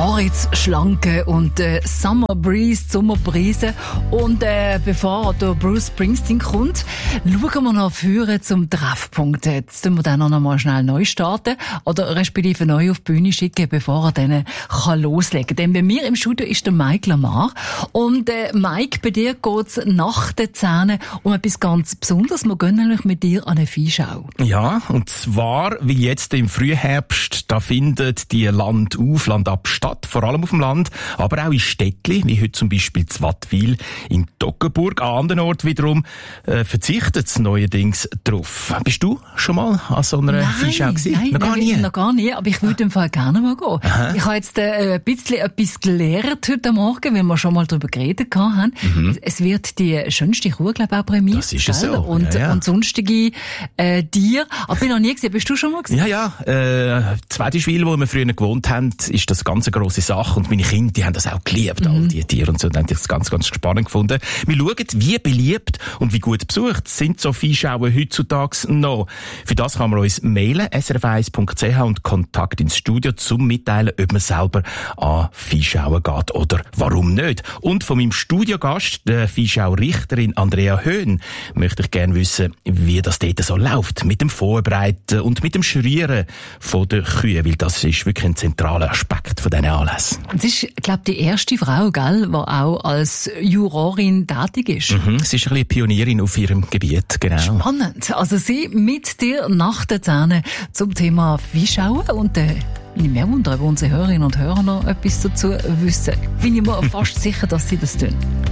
Vorratsschlange und Summer Breeze, Sommerbrise. Und bevor der Bruce Springsteen kommt, schauen wir noch vorne zum Treffpunkt. Jetzt tun wir dann noch mal schnell neu starten oder respektive neu auf die Bühne schicken, bevor er dann loslegen kann. Denn bei mir im Studio ist der Mike Lamar. Und Mike, bei dir geht's nach den Zähnen um etwas ganz Besonderes. Wir gehen nämlich mit dir an eine Viehschau. Ja, und zwar, weil jetzt im Frühherbst, da findet die Land-auf, Land-ab statt, vor allem auf dem Land, aber auch in Städtli, wie heute zum Beispiel in Wattwil, in Toggenburg. An anderen Orten wiederum verzichtet es neuerdings drauf. Bist du schon mal an so einer Viehschau gewesen? Nein, noch gar nie, aber ich würde im Fall gerne mal gehen. Aha. Ich habe jetzt ein bisschen etwas gelernt heute Morgen, weil wir schon mal darüber geredet haben. Es wird die schönste Kuh, glaube ich, auch prämiert. Das ist es so. Und sonstige Tiere. Aber ich bin noch nie gesehen. Bist du schon mal gesehen? Ja. Zweidischwil, wo wir früher gewohnt haben, ist das ganz eine grosse Sache. Und meine Kinder, die haben das auch geliebt, all die Tiere und so. Und haben das ganz, ganz spannend gefunden. Wir schauen, wie beliebt und wie gut besucht sind so Viehschauen heutzutage noch. Für das kann man uns mailen, srf1.ch, und Kontakt ins Studio zum Mitteilen, ob man selber an Viehschauen geht oder warum nicht. Und von meinem Studiogast, der Viehschau-Richterin Andrea Höhn, möchte ich gerne wissen, wie das dort so läuft. Mit dem Vorbereiten und mit dem Schrieren von der Kühe, weil das ist wirklich ein zentraler Aspekt von diesen Anlässen. Es ist, glaube ich, die erste Frau, gell, die auch als Jurorin tätig ist. Sie ist ein bisschen eine Pionierin auf ihrem Gebiet, genau. Spannend. Also sie mit dir nach den Zähnen zum Thema Viehschauen und ich mehr wundern, ob unsere Hörerinnen und Hörer noch etwas dazu wissen. Bin ich mir fast sicher, dass sie das tun.